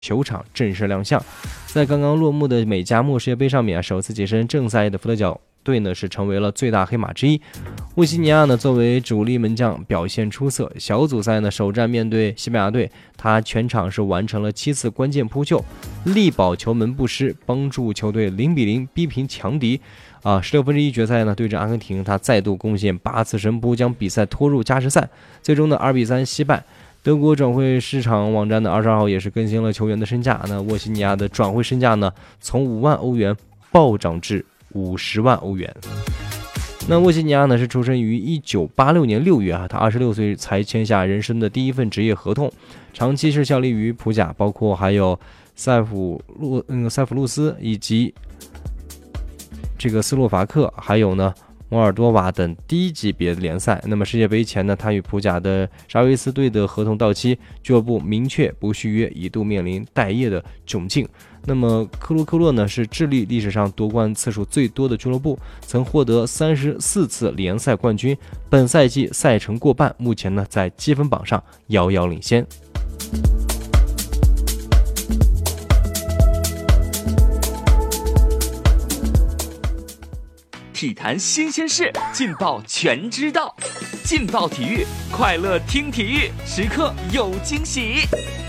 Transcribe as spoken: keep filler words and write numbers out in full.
球场正式亮相。在刚刚落幕的美加墨世界杯上面啊，首次跻身正赛的佛得角队呢是成为了最大黑马之一。沃西尼亚呢作为主力门将表现出色，小组赛呢首战面对西班牙队，他全场是完成了七次关键扑救，力保球门不失，帮助球队零比零逼平强敌。啊，十六分之一决赛呢对阵阿根廷，他再度贡献八次神扑，将比赛拖入加时赛，最终的二比三惜败。德国转会市场网站的二十二号也是更新了球员的身价，那沃西尼亚的转会身价呢从五万欧元暴涨至五十万欧元。那沃西尼亚呢是出生于一九八六年六月啊，他二十六岁才签下人生的第一份职业合同，长期是效力于普甲，包括还有塞浦路嗯塞浦路斯以及这个斯洛伐克，还有呢摩尔多瓦等低级别的联赛。那么世界杯前呢，他与普甲的沙维斯队的合同到期，俱乐部明确不续约，一度面临待业的窘境。那么科卢科洛呢是智利历史上夺冠次数最多的俱乐部，曾获得三十四次联赛冠军，本赛季赛程过半，目前呢在积分榜上遥遥领先。 体坛新鲜事，劲爆全知道。劲爆体育，快乐听体育，时刻有惊喜。